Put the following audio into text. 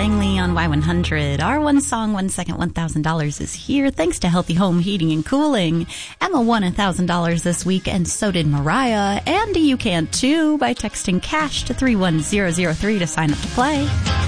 Langley on Y100. Our One Song, 1 Second, $1,000 is here thanks to Healthy Home Heating and Cooling. Emma won $1,000 this week, and so did Mariah. Andy, you can too by texting CASH to 31003 to sign up to play.